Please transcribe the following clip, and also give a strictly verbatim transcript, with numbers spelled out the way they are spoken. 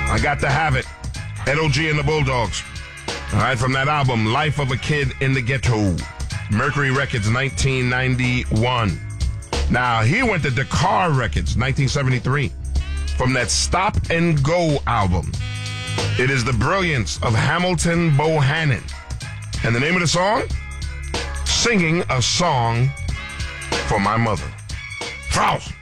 I Got to Have It. N O G and the Bulldogs. All right, from that album, Life of a Kid in the Ghetto. Mercury Records, nineteen ninety-one. Now, he went to Dakar Records, nineteen seventy-three. From that Stop and Go album. It is The Brilliance of Hamilton Bohannon. And the name of the song? Singing a Song for My Mother. Faust.